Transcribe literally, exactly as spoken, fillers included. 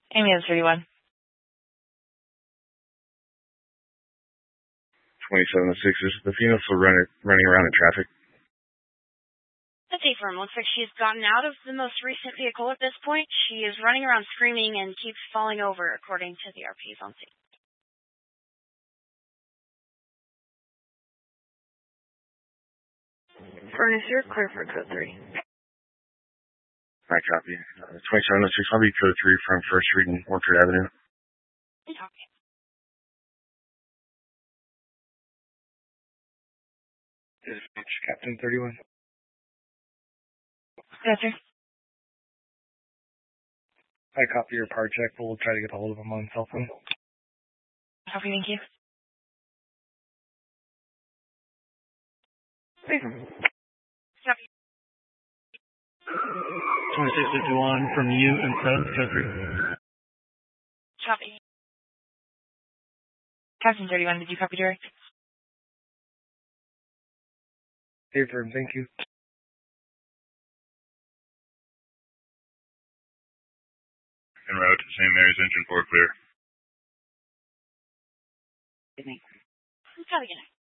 Amy has thirty-one. twenty-seven oh six, is the female still running, running around in traffic? That's a firm. Looks like she's gotten out of the most recent vehicle at this point. She is running around screaming and keeps falling over, according to the R Ps on scene. Furnace, you're clear for code three. I copy. Uh, twenty-seven oh six, I'll be code three from First Street and Orchard Avenue. Okay. Dispatch, Captain thirty-one. Yes, sir. I copy your power check, but we'll try to get a hold of him on cell phone. Copy, thank you. Copy. twenty-six fifty-one from you and Seth, code three. Copy. Captain thirty-one, did you copy direct? Hey, firm, thank you. En route to Saint Mary's Engine four clear. Good night. Copy again.